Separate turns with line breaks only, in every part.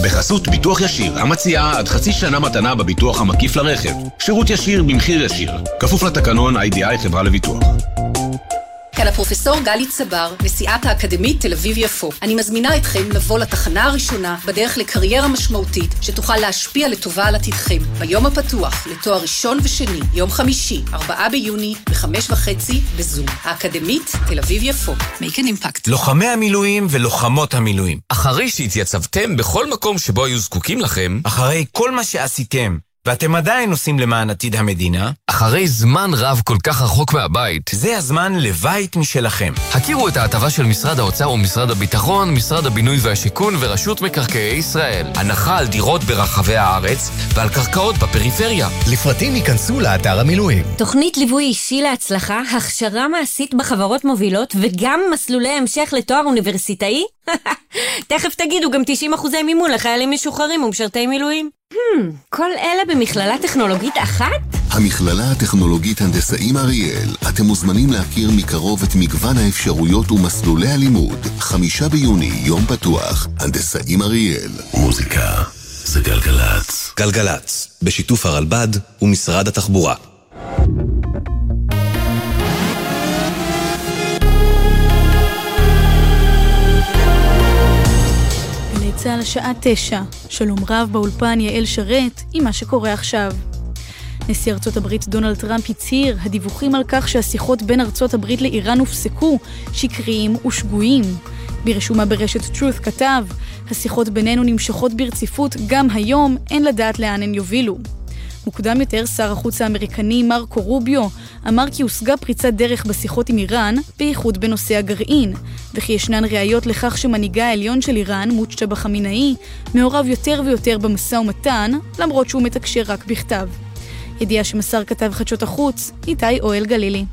בחסות ביטוח ישיר, המציעה עד חצי שנה מתנה בביטוח המקיף לרכב. שירות ישיר במחיר ישיר. כפוף לתקנון IDI חברה לביטוח.
כאן הפרופסור גלי צבר, נשיאת האקדמית תל אביב-יפו. אני מזמינה אתכם לבוא לתחנה הראשונה בדרך לקריירה משמעותית שתוכל להשפיע לטובה על עתידכם. ביום הפתוח, לתואר ראשון ושני, יום חמישי, 4 ביוני, ב-5:30 בזום. האקדמית תל אביב-יפו. Make an impact.
לוחמי המילואים ולוחמות המילואים. אחרי שהתייצבתם בכל מקום שבו היו זקוקים לכם, אחרי כל מה שעשיתם, ואתם עדיין עושים למען עתיד המדינה,
אחרי זמן רב כל כך רחוק מהבית,
זה הזמן לבית משלכם.
הכירו את ההטבה של משרד האוצר ומשרד הביטחון, משרד הבינוי והשיכון ורשות מקרקעי ישראל. הנחה על דירות ברחבי הארץ ועל קרקעות בפריפריה.
לפרטים ייכנסו לאתר המילואים.
תוכנית ליווי אישי להצלחה, הכשרה מעשית בחברות מובילות וגם מסלולי המשך לתואר אוניברסיטאי? תכף תגידו גם 90% מימון לחיילים משוחררים ומשרתי מילואים. כל אלה במכללה טכנולוגית אחת?
המכללה הטכנולוגית הנדסאים אריאל. אתם מוזמנים להכיר מקרוב את מגוון האפשרויות ומסלולי הלימוד. 5 ביוני, יום פתוח. הנדסאים אריאל.
מוזיקה זה גלגלץ.
גלגלץ, בשיתוף הרלב"ד ומשרד התחבורה.
צהל השעה 9. שלום רב באולפן יעל שרת עם מה שקורה עכשיו. נשיא ארצות הברית דונלד טראמפ הצהיר, הדיווחים על כך שהשיחות בין ארצות הברית לאיראן הופסקו, שקריים ושגויים. ברשומה ברשת Truth כתב, השיחות בינינו נמשכות ברציפות גם היום, אין לדעת לאן הן יובילו. מוקדם יותר, שר החוץ האמריקני מרקו רוביו אמר כי הושגה פריצת דרך בשיחות עם איראן, בייחוד בנושא הגרעין, וכי ישנן ראיות לכך שמנהיגה העליון של איראן, מוצ'טבה חמינאי, מעורב יותר ויותר במשא ומתן, למרות שהוא מתקשר רק בכתב. ידיעה שמסר כתב חדשות החוץ, איתי אוהל גלילי.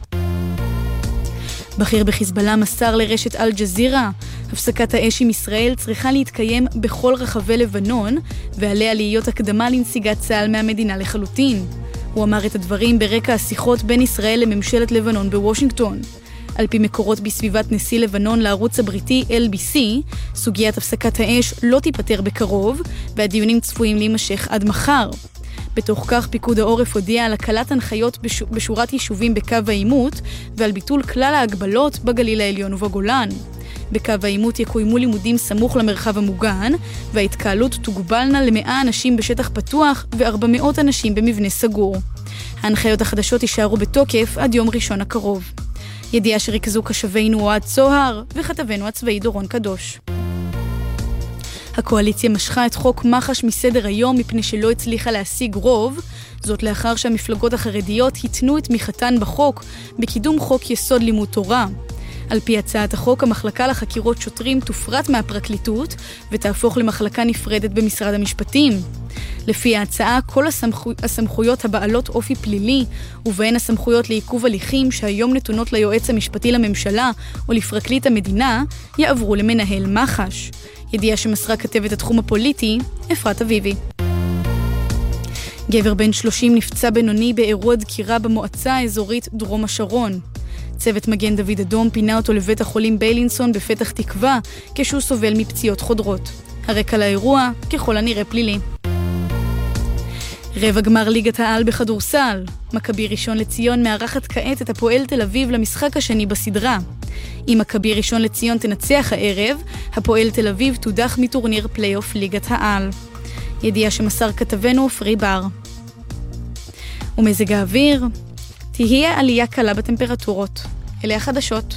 בכיר בחיזבאללה מסר לרשת אל ג'זירה, הפסקת האש עם ישראל צריכה להתקיים בכל רחבי לבנון, ועליה להיות הקדמה לנסיגת צה"ל מהמדינה לחלוטין. הוא אמר את הדברים ברקע השיחות בין ישראל לממשלת לבנון בוושינגטון. על פי מקורות בסביבת נשיא לבנון לערוץ הבריטי LBC, סוגיית הפסקת האש לא תיפטר בקרוב, והדיונים צפויים להימשך עד מחר. בתוך כך פיקוד העורף הודיע על הקלת הנחיות בשורת יישובים בקו העימות, ועל ביטול כלל ההגבלות בגליל העליון ובגולן. בקו העימות יקוימו לימודים סמוך למרחב המוגן, וההתקהלות תוגבלנה ל100 אנשים בשטח פתוח ו400 אנשים במבנה סגור. ההנחיות החדשות יישארו בתוקף עד יום ראשון הקרוב. ידיעה שריכזו קשבינו אוהד צוהר וכתבנו הצבאי דורון קדוש. הקואליציה משכה את חוק מח"ש מסדר היום מפני שלא הצליחה להשיג רוב, זאת לאחר שהמפלגות החרדיות התנו את תמיכתן בחוק בקידום חוק יסוד לימוד תורה. על פי הצעת החוק, המחלקה לחקירות שוטרים תופרט מהפרקליטות ותהפוך למחלקה נפרדת במשרד המשפטים. לפי ההצעה, כל הסמכויות הבעלות אופי פלילי, ובהן הסמכויות לעיכוב הליכים שהיום נתונות ליועץ המשפטי לממשלה או לפרקליט המדינה, יעברו למנהל מח"ש. ידיעה שמסרה כתבת התחום הפוליטי, אפרת אביבי. גבר בן 30 נפצע בינוני באירוע דקירה במועצה האזורית דרום השרון. צוות מגן דוד אדום פינה אותו לבית החולים ביילינסון בפתח תקווה, כשהוא סובל מפציעות חודרות. הרקע לאירוע ככל הנראה פלילי. רבע גמר ליגת העל בכדורסל. מכבי ראשון לציון מארחת כעת את הפועל תל אביב למשחק השני בסדרה. אם מכבי ראשון לציון תנצח הערב, הפועל תל אביב תודח מטורניר פלייאוף ליגת העל. ידיעה שמסר כתבנו פרי בר. ומזג האוויר, תהיה עלייה קלה בטמפרטורות. אלה החדשות.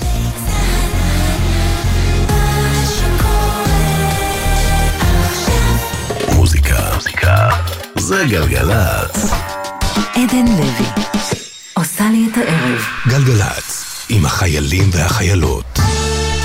מוזיקה זה גלגלץ.
עדן לוי עושה לי את הערב.
גלגלץ עם החיילים והחיילות.